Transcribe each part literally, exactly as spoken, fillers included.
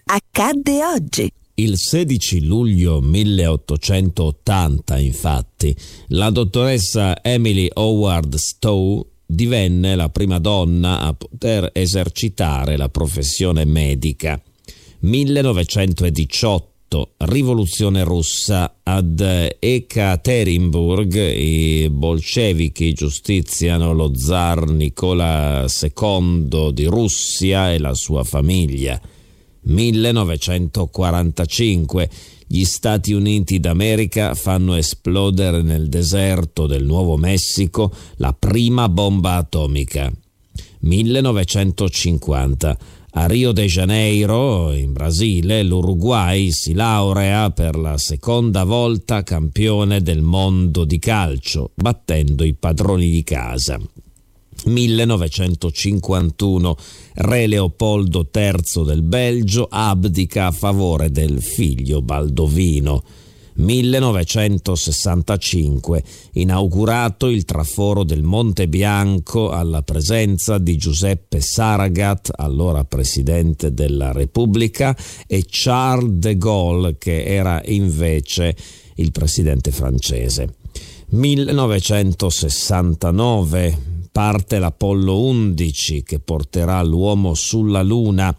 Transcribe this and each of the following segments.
accadde oggi. Il sedici luglio milleottocentottanta, infatti, la dottoressa Emily Howard Stowe divenne la prima donna a poter esercitare la professione medica. millenovecentodiciotto, rivoluzione russa. Ad Ekaterinburg i bolscevichi giustiziano lo zar Nicola secondo di Russia e la sua famiglia. millenovecentoquarantacinque, gli Stati Uniti d'America fanno esplodere nel deserto del Nuovo Messico la prima bomba atomica. millenovecentocinquanta, a Rio de Janeiro, in Brasile, l'Uruguay si laurea per la seconda volta campione del mondo di calcio, battendo i padroni di casa. millenovecentocinquantuno, re Leopoldo terzo del Belgio abdica a favore del figlio Baldovino. millenovecentosessantacinque, inaugurato il traforo del Monte Bianco alla presenza di Giuseppe Saragat, allora presidente della Repubblica, e Charles de Gaulle, che era invece il presidente francese. millenovecentosessantanove, parte l'Apollo undici che porterà l'uomo sulla Luna.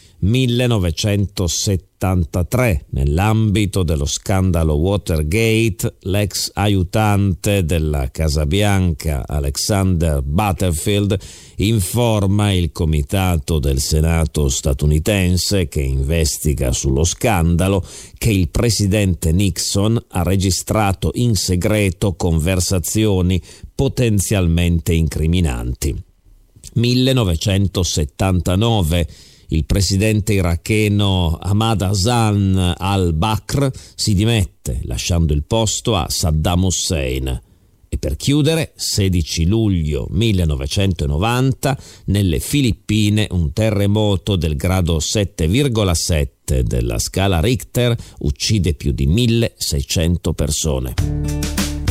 millenovecentosettantatré, nell'ambito dello scandalo Watergate, l'ex aiutante della Casa Bianca Alexander Butterfield informa il comitato del Senato statunitense che investiga sullo scandalo che il presidente Nixon ha registrato in segreto conversazioni potenzialmente incriminanti. millenovecentosettantanove, il presidente iracheno Ahmad Hassan al-Bakr si dimette, lasciando il posto a Saddam Hussein. E per chiudere, sedici luglio millenovecentonovanta, nelle Filippine un terremoto del grado sette virgola sette della scala Richter uccide più di milleseicento persone.